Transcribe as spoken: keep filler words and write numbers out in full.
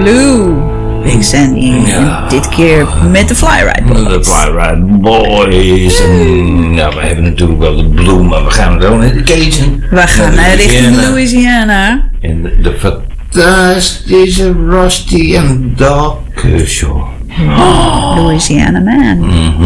Blue. Big Sandy. Ja. En dit keer met de Flyride Boys. De Flyride Boys. En ja, we hebben natuurlijk wel de Blue, maar we gaan wel naar de Cajun. We gaan naar richting Louisiana. En de, de fantastische Rusty en Doc Kershaw. Louisiana Man. Mm-hmm.